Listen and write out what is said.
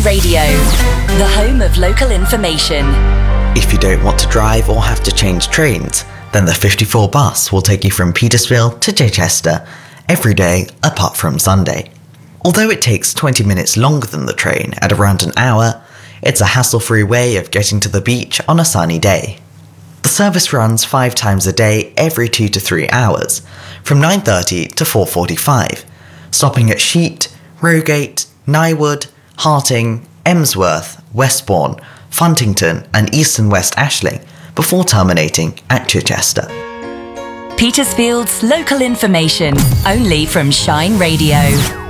Radio, the home of local information. If you don't want to drive or have to change trains, then the 54 bus will take you from Petersfield to Chichester every day apart from Sunday. Although it takes 20 minutes longer than the train at around an hour, it's a hassle-free way of getting to the beach on a sunny day. The service runs 5 times a day every 2 to 3 hours, from 9:30 to 4:45, stopping at Sheet, Rowgate, Nywood, Harting, Emsworth, Westbourne, Funtington and East and West Ashling, before terminating at Chichester. Petersfield's local information, only from Shine Radio.